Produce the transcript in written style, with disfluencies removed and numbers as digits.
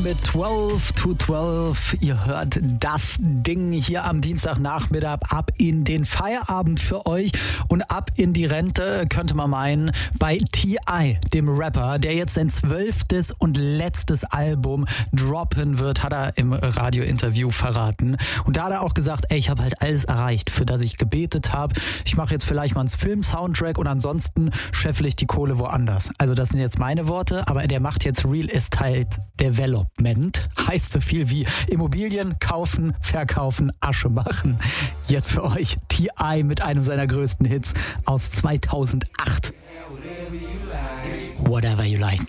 mit 12 to 12. Ihr hört das Ding hier am Dienstagnachmittag ab in den Feierabend für euch und ab in die Rente, könnte man meinen, bei T.I., dem Rapper, der jetzt sein 12. und letztes Album droppen wird, hat er im Radiointerview verraten. Und da hat er auch gesagt, ey, ich habe halt alles erreicht, für das ich gebetet habe. Ich mache jetzt vielleicht mal einen Film-Soundtrack und ansonsten scheffel ich die Kohle woanders. Also das sind jetzt meine Worte, aber der macht jetzt Real Estate Development. Heißt so viel wie Immobilien kaufen, verkaufen, Asche machen. Jetzt für euch T.I. mit einem seiner größten Hits aus 2008. Whatever you like.